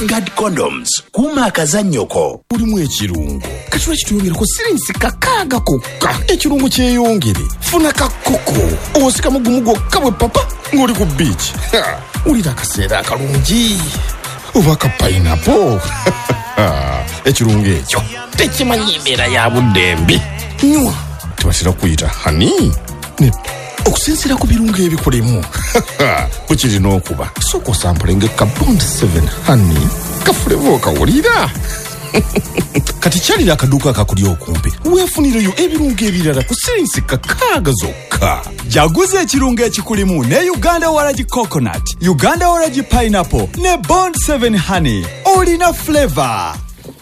Guard condoms kuma akazannyoko ulimu ekirungo kati lwakituyongerako sirinsi kakaaga kokka ekirungo kyeyongere funa kakoko osika mugumu gwokka bwe papa ng'oli ku beach ulira akaseera akalungi oba ka pineapple ekirungo ekyo tekimanyi embeera ya buddembe nywa tebasira kuyita hani okusinziira ku birungo ebikolemu bwe kirina okuba sooka osampulenge ka Bond 7 honey kafulevo okawulira kati kyalira akaduuka akakulya okumpi weefunireyo ebirungo ebirala ku sirinsi kakaaga zokka. Jaguza ekirungo ekikulimu ne Uganda Orange Coconut, Uganda Orange Pineapple ne Bond 7 Honey. Olina flavor.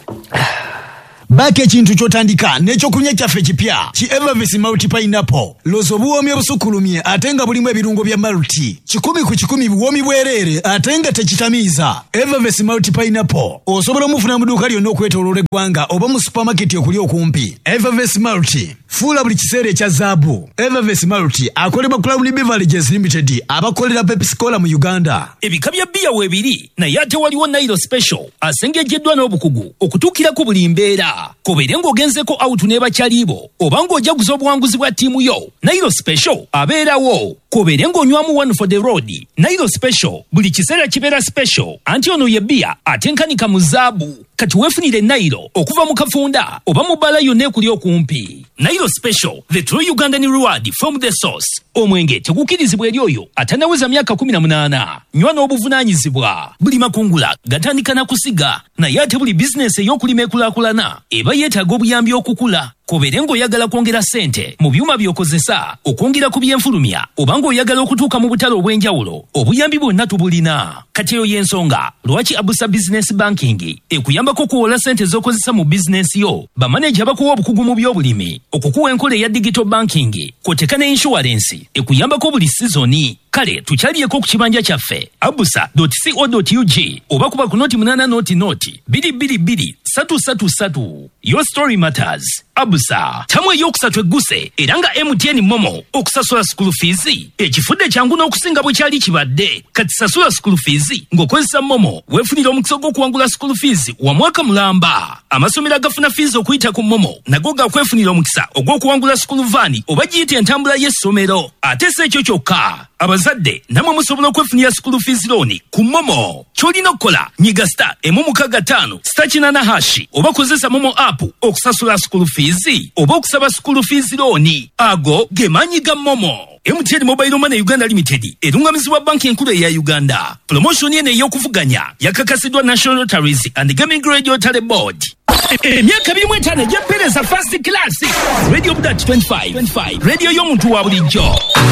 Bake ekintu kyotandika n'ekyokunywa kyaffe kipya ki Evervis Multi Pineapple. Lozo buwoomye busukulumye ate nga bulimu ebirungo bya multi. 10 ku 10 buwoomyi bwereere ate nga tekitamiiza. Evervis Multi Pineapple osobola omufuna mu dduuka lyonna okwetooloola eggwanga oba mu supermarket okuli okumpi. Evervis Multi fuula buli kiseera ekya zaabu. Evervis Multi akolebwa Crown Beverages Limited abakolera Pepsi Cola mu Uganda. Ebika bya bbiya weebiri naye ate waliwo Nairo Special asengejeddwa n'obukugu okutuukira ku buli mbeera. Kobere ng'ogenzeko out n'ebakyalibo oba ng'ojaguza obuwanguzi bwa ttiimu yo, Nairo Special abeerawo. Kobere ng'onywamu one for the road, Nairo Special buli kiseera kibeera special anti ono ye bbiya atenkanika mu zaabu. Kati weefunire Nairo okuva mu kafunda oba mu bbala yonna ekuli okumpi. Nairo Special, the true Ugandan reward from the source. Omwenge tegukirizibwa eri oyo atanaweza myaka 18. Nywa n'obuvunaanyizibwa. Buli makungula gatandika na kusiga naye ate buli bizinesi ey'okulima ekulaakulana eba yeetaaga obuyambi okukula. Kobere ng'oyagala kwongera ssente mu byuma by'okozesa okwongera ku byenfulumya oba ng'oyagala okutuuka mu butale obw'enjawulo obuyambi bwonna tubulina. Kati eyo y'ensonga lwaki Abusa Business Banking ekuyambako okuwola ssente z'okozesa mu bizinesi yo bamaneja bakuwa obukugu mu by'obulimi okukuwa enkola eya digital banking kw'oteeka ne insurance ekuyambako buli sizoni. Kale tukyaliyeko ku kibanja kyaffe abusa.co.ug oba kuba ku noti 8 noti 222 333. Your story matters. Abusa tamwe yokusatu egguse era nga MTN Momo okusasula school fees ekifudde kyangu n'okusinga bwe kyali kibadde. Kati sasula school fees ng'okozesa Momo weefunira omukisa gw'okuwangula school fees wa mwaka mulamba. Amasomero agafuna fees okuyita ku Momo nago gakwefunira omukisa ogw'okuwangula school van oba giyite entambula y'essomero. Ate si ekyo kyokka, abazadde namwe musobola okwefunira school fees loan ku Momo. Kyolina okukola nyiga star *165 *8# oba kozesa Momo app okusasula school fees oba okusaba school fees loan. Ago ge maanyi ga Momo. MTN Mobile Money Uganda Limited erungamizibwa banki enkulu eya Uganda. Promotion eno ey'okuvuganya yakakasidwa National Lotteries and Gaming Regulatory Board. Emyaka 25 egy'empeereza first class. Radio Budat 25 radio y'omuntu wa bulijjo.